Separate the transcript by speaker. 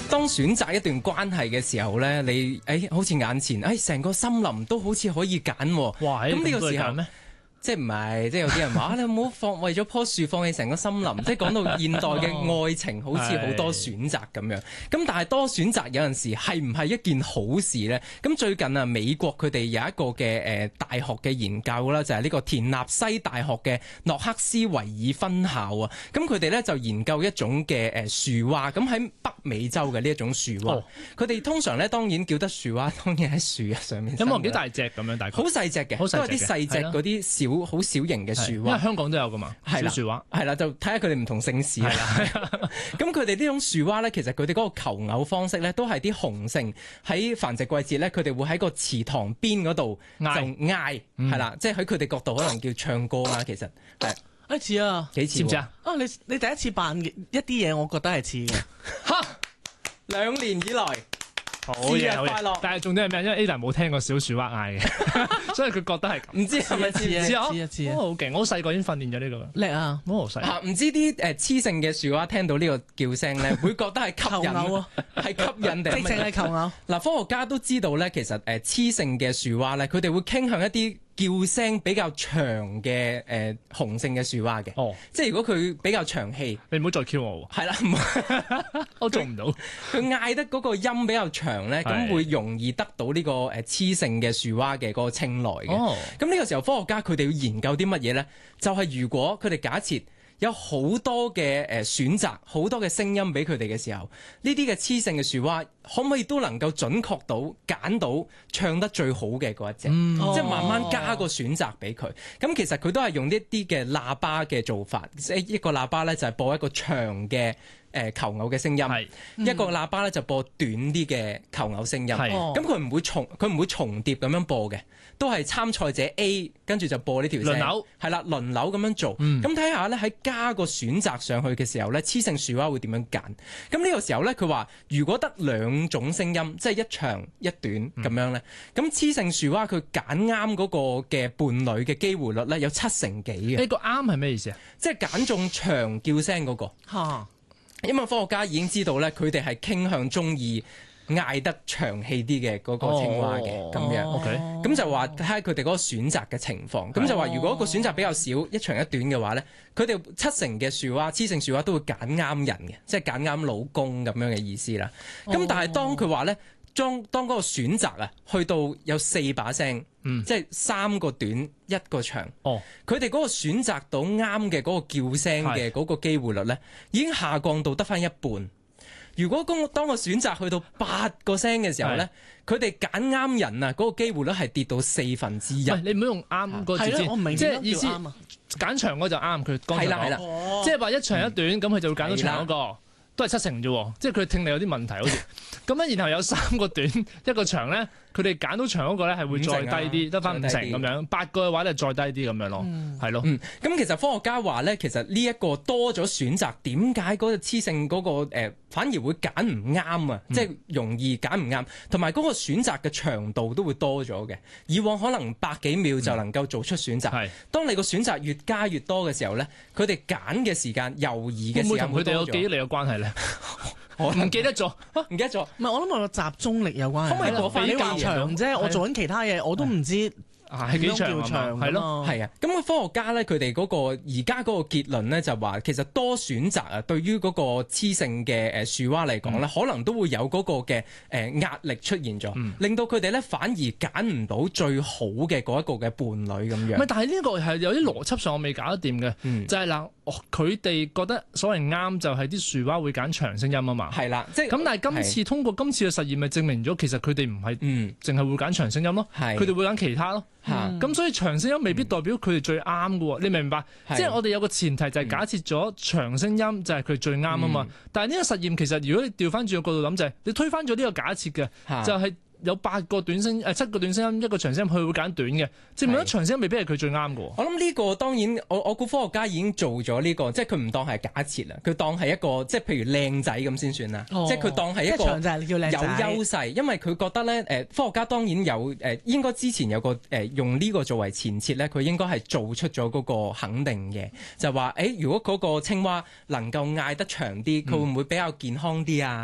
Speaker 1: 當選擇一段關係嘅時候咧，你好似眼前成個森林都好似可以揀喎。
Speaker 2: 哇！
Speaker 1: 咁呢個時候
Speaker 2: 咩？
Speaker 1: 即係唔係？即係有啲人話你唔好為咗棵樹放棄成個森林。即係講到現代嘅愛情，好似好多選擇咁樣。咁但係多選擇有陣時係唔係一件好事呢？咁最近啊，美國佢哋有一個嘅大學嘅研究啦，就係呢個田納西大學嘅諾克斯維爾分校啊。咁佢哋咧就研究一種嘅樹蛙，咁喺北美洲嘅呢一種樹蛙。佢哋通常咧當然叫得樹蛙，當然喺樹上面。
Speaker 2: 有冇幾大隻咁樣？大概好
Speaker 1: 細隻嘅，都係啲細隻嗰啲好小型嘅樹蛙。
Speaker 2: 因為香港都有噶嘛，小樹蛙。
Speaker 1: 係啦，就睇下佢哋唔同姓氏啦。咁佢哋呢種樹蛙咧，其實佢哋嗰個求偶方式咧，都係啲雄性喺繁殖季節咧，佢哋會喺個池塘邊嗰度就嗌，係啦，即係喺佢哋角度可能叫唱歌啦。其實係
Speaker 3: 似啊，
Speaker 1: 幾似
Speaker 3: 啊？你第一次扮一啲嘢，我覺得係似嘅。
Speaker 1: 嚇！2年以來。
Speaker 2: 好嘢，快樂！但係重點係咩？因為 Ada 冇聽過小樹蛙嗌嘅，所以佢覺得係咁。
Speaker 1: 唔知係咪似
Speaker 2: 啊？好勁！我好細個已經訓練咗呢個
Speaker 3: 叻啊！
Speaker 2: 好細
Speaker 1: 唔知啲雌性嘅樹蛙聽到呢個叫聲咧，會覺得係吸引啊，係吸引定
Speaker 3: 直情係求偶。
Speaker 1: 嗱，科學家都知道咧，其實雌性嘅樹蛙咧，佢哋會傾向一啲叫聲比較長嘅雄性嘅樹蛙嘅。即係如果佢比較長氣，
Speaker 2: 你唔好再 Q 我喎。
Speaker 1: 係啦，我
Speaker 2: 做唔到。
Speaker 1: 佢嗌得嗰個音比較長咧，咁會容易得到呢個雌性嘅樹蛙嘅嗰個青睞嘅。咁呢個時候，科學家佢哋要研究啲乜嘢咧？就係如果佢哋假設有好多嘅選擇，好多嘅聲音俾佢哋嘅時候，呢啲嘅雌性嘅樹蛙可唔可以都能夠準確到揀到唱得最好嘅嗰一隻？即係慢慢加個選擇俾佢。咁其實佢都係用一啲嘅喇叭嘅做法，即係一個喇叭咧就係播一個長嘅求偶嘅聲音，一個喇叭咧就播短啲嘅求偶聲音。咁佢唔會重疊咁樣播嘅，都係參賽者 A 跟住就播呢條聲。輪流係啦，輪流咁樣做。咁睇下咧喺加個選擇上去嘅時候咧，雌性樹蛙會點樣揀？咁呢個時候咧，佢話如果得兩種聲音，即係一長一短咁樣咧，咁雌性樹蛙佢揀啱嗰個嘅伴侶嘅機會率咧有70%幾嘅。
Speaker 2: 呢個啱係咩意思啊？
Speaker 1: 即係揀中長叫聲嗰個。因為科學家已經知道咧，佢哋係傾向中意嗌得長氣啲嘅嗰個青蛙嘅咁樣。咁就話睇下佢哋嗰個選擇嘅情況。咁就話如果個選擇比較少，一長一短嘅話咧，佢哋70%嘅樹蛙，雌性樹蛙都會揀啱人嘅，即係揀啱老公咁樣嘅意思啦。咁但係當佢話咧，當嗰個選擇啊，去到有4把聲，即係3個短1個長，佢哋嗰個選擇到啱嘅嗰個叫聲嘅嗰個機會率咧，已經下降到得返一半。如果當個選擇去到8個聲嘅時候咧，佢哋揀啱人啊，嗰個機會率係跌到1/4。
Speaker 2: 你唔好用啱個字先，
Speaker 3: 我明
Speaker 2: 即係意思揀長嗰就啱佢。係啦，即係話一長一短，咁佢就會揀到長嗰個。都係70%啫，即係佢聽力有啲問題好似。咁咧，然後有3個短1個長咧，佢哋揀到長嗰個咧係會再低啲，得返5成咁樣。8個嘅話咧再低啲咁樣咯，係咯。
Speaker 1: 咁其實科學家話咧，其實呢一個多咗選擇，點解嗰個雌性嗰個反而會揀唔啱啊？即係容易揀唔啱，同埋嗰個選擇嘅長度都會多咗嘅。以往可能100幾秒就能夠做出選擇，當你個選擇越加越多嘅時候咧，佢哋揀嘅時間、猶豫嘅時間會多咗。會唔會同佢哋有記憶力有關係咧？我唔記得咗，唔記得咗。
Speaker 3: 唔係，我諗我個集中力有關係。可唔可以過翻比較長啫？我做緊其他嘢，我都唔知。
Speaker 2: 係幾長係咯，
Speaker 1: 係啊。咁個科學家咧，佢哋嗰個而家嗰個結論咧，就話其實多選擇啊，對於嗰個雌性嘅樹蛙嚟講咧，可能都會有嗰個嘅壓力出現咗，令到佢哋咧反而揀唔到最好嘅嗰一個嘅伴侶咁樣。
Speaker 2: 唔係，但係呢個係有啲邏輯上我未搞得掂嘅，就係嗱，佢哋覺得所謂啱就係啲樹蛙會揀長聲音啊嘛。
Speaker 1: 係啦，即係
Speaker 2: 咁。但係今次通過今次嘅實驗，咪證明咗其實佢哋唔係淨係會揀長聲音咯，佢哋會揀其他咯。咁所以長聲音未必代表佢哋最啱嘅喎，你明唔明白？即係我哋有個前提就係假設咗長聲音就係佢最啱啊嘛。但係呢個實驗其實如果你調翻轉個角度諗就係你推翻咗呢個假設嘅，就係有7個短聲音、1個長聲音，佢會揀短嘅，證明咗長聲音未必係佢最啱嘅。我
Speaker 1: 諗呢個當然，我估科學家已經做咗呢個，即係佢唔當係假設啦，佢當係一個即係譬如靚仔咁先算啦，即係佢當係一個有優勢，因為佢覺得咧科學家當然有應該之前有個用呢個作為前設咧，佢應該係做出咗嗰個肯定嘅，就話如果嗰個青蛙能夠嗌得長啲，佢會唔會比較健康啲啊？